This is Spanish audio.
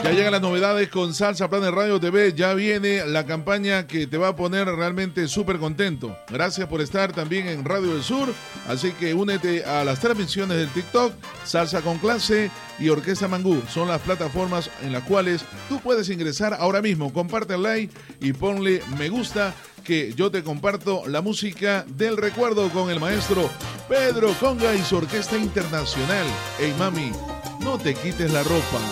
Ya llegan las novedades con Salsa Planet Radio TV. Ya viene la campaña que te va a poner realmente súper contento. Gracias por estar también en Radio del Sur. Así que únete a las transmisiones del TikTok, Salsa con Clase y Orquesta Mangú. Son las plataformas en las cuales tú puedes ingresar ahora mismo. Comparte el like y ponle me gusta, que yo te comparto la música del recuerdo con el maestro Pedro Conga y su Orquesta Internacional. Ey mami, no te quites la ropa.